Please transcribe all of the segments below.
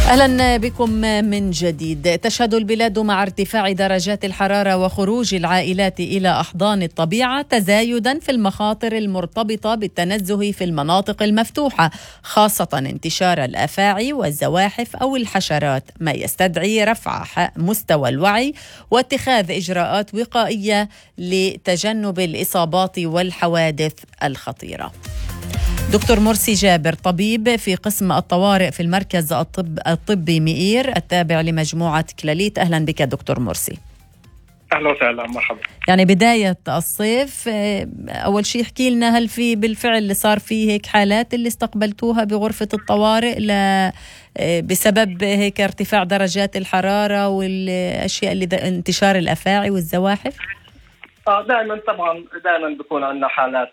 أهلا بكم من جديد. تشهد البلاد مع ارتفاع درجات الحرارة وخروج العائلات إلى أحضان الطبيعة تزايدا في المخاطر المرتبطة بالتنزه في المناطق المفتوحة، خاصة انتشار الأفاعي والزواحف أو الحشرات، ما يستدعي رفع مستوى الوعي واتخاذ إجراءات وقائية لتجنب الإصابات والحوادث الخطيرة. دكتور مرسي جابر، طبيب في قسم الطوارئ في المركز الطبي مئير التابع لمجموعة كلاليت. أهلا بك دكتور مرسي. أهلا وسهلا، مرحبا. يعني بداية الصيف، أول شيء احكي لنا، هل في بالفعل اللي صار فيه هيك حالات اللي استقبلتوها بغرفة الطوارئ بسبب هيك ارتفاع درجات الحرارة والأشياء اللي انتشار الأفاعي والزواحف؟ دائما طبعا بيكون عندنا حالات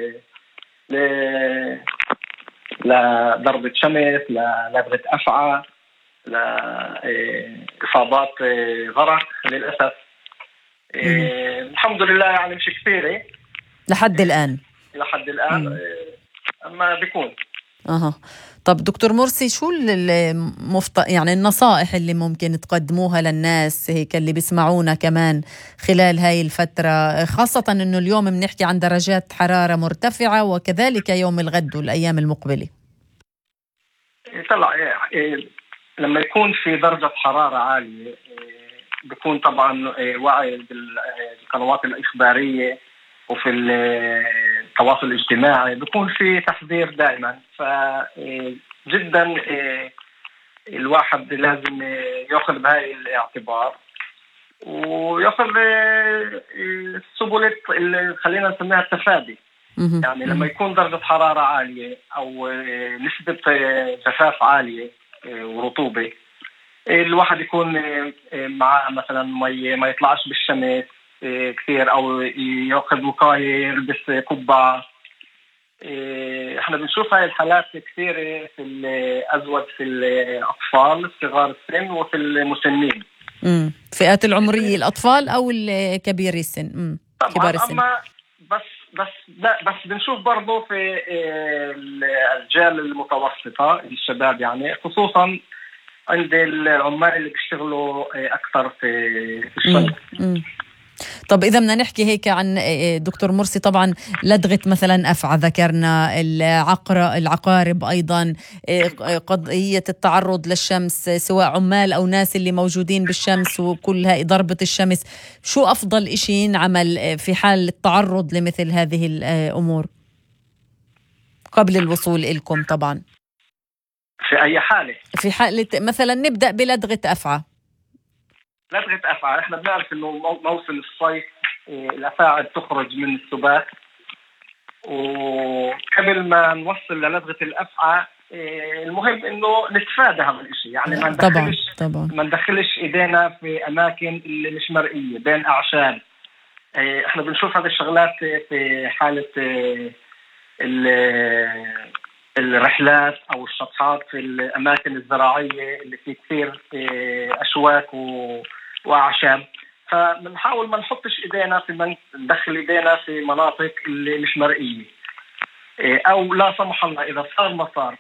لضربة شمس، لدغة أفعى، لإصابات غرق للأسف. الحمد لله يعني مش كثيرة لحد الآن. أما بيكون. طب دكتور مرسي، شو يعني النصائح اللي ممكن تقدموها للناس هيك اللي بيسمعونا كمان خلال هاي الفترة، خاصة إنه اليوم بنحكي عن درجات حرارة مرتفعة وكذلك يوم الغد والأيام المقبلة؟ طلع لما يكون في درجة حرارة عالية بيكون طبعا وعي بالقنوات الإخبارية وفي التواصل الاجتماعي بيكون في تحذير دائما، فجدا الواحد لازم يأخذ بهاي الاعتبار ويأخذ سبل خلينا نسميها التفادي. يعني لما يكون درجة حرارة عالية أو نسبة جفاف عالية ورطوبة، الواحد يكون مع مثلا ما يطلعش بالشمس كثير، أو يأخذ وقاية، يلبس قبعة. احنا بنشوف هاي الحالات كثيرة في الأزود في الأطفال صغار السن وفي المسنين. فئات العمرية، الأطفال أو الكبير السن؟ كبار السن. أما بس بنشوف برضو في الأجيال المتوسطة، الشباب يعني، خصوصا عند العمال اللي بيشتغلوا أكثر في الشمس. طب إذا بدنا نحكي هيك عن دكتور مرسي، طبعا لدغة مثلا أفعى ذكرنا، العقارب أيضا، قضية التعرض للشمس سواء عمال أو ناس اللي موجودين بالشمس وكل هاي ضربة الشمس، شو أفضل إشي ينعمل في حال التعرض لمثل هذه الأمور قبل الوصول إلكم؟ طبعا في أي حالة؟ في حالة مثلا نبدأ بلدغة أفعى. لدغة أفعى، احنا بنعرف انه موسم الصيف الأفاعي تخرج من السبات، وقبل ما نوصل للدغة الأفعى المهم انه نتفادى هذا الشيء، يعني ما ندخلش ايدينا في اماكن اللي مش مرئية بين اعشاب. احنا بنشوف هذه الشغلات في حالة الرحلات او الشطحات في الاماكن الزراعية اللي في كثير اشواك واعشاب، فبنحاول ما نحطش ايدينا ندخل ايدينا في مناطق اللي مش مرئية، او لا سمح الله اذا صار مسار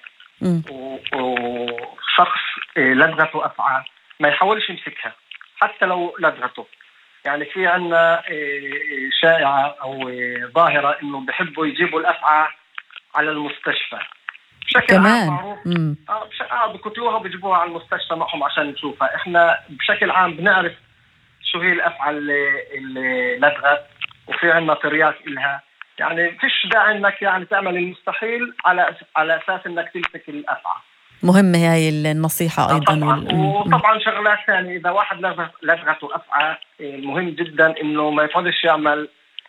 وشخص لدغته أفعى ما يحاولش يمسكها حتى لو لدغته. يعني في عنا شائعة او ظاهرة انه بحبوا يجيبوا الأفعى على المستشفى بشكل عام، معروف. بكتلوها بيجيبوها على المستشفى معهم عشان نشوفها. احنا بشكل عام بنعرف شو هي الأفعى اللي لدغت، وفي عنا ترياق إلها، يعني فيش داعي انك يعني تعمل المستحيل على اساس انك تمسك الأفعى. مهمة هاي النصيحة ايضا. وطبعا شغلات ثانية، اذا واحد لدغته أفعى مهم جدا انه ما يفضلش يعمل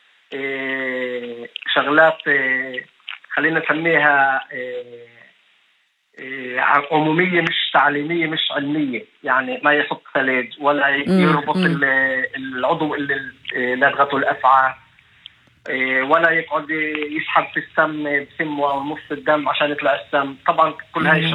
شغلات خلينا نسميها عمومية، مش تعليمية، مش علمية. يعني ما يحط ثلج ولا يربط العضو اللي لدغته الأفعى، ولا يقعد يسحب في السم بسمه أو نص الدم عشان يطلع السم. طبعا كل هاي